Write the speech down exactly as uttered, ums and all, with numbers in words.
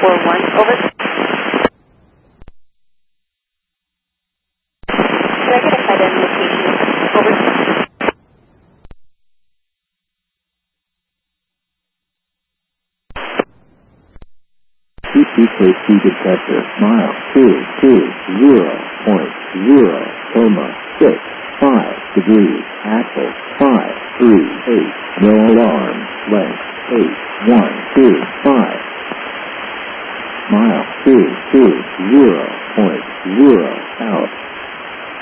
four one, over. Can I get a flight identification? Over. T P K C detector, mile two two zero point zero, coma six five degrees, axle five three eight, no alarm, length eight one two five, mile two two zero point zero, out.